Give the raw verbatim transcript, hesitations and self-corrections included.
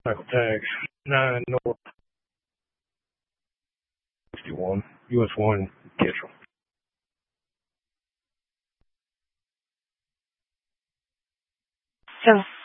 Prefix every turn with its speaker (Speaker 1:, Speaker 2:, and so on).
Speaker 1: Michael Tag, nine North sixty-one, U S one, Kittrell.
Speaker 2: So